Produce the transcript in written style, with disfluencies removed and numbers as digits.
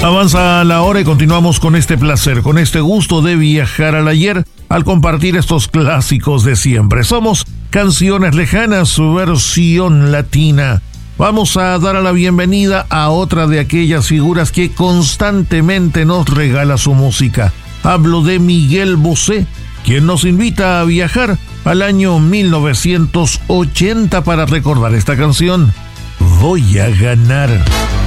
Avanza la hora y continuamos con este placer, con este gusto de viajar al ayer al compartir estos clásicos de siempre. Somos Canciones Lejanas, su versión latina. Vamos a dar la bienvenida a otra de aquellas figuras que constantemente nos regala su música. Hablo de Miguel Bosé, quien nos invita a viajar al año 1980 para recordar esta canción, Voy a ganar.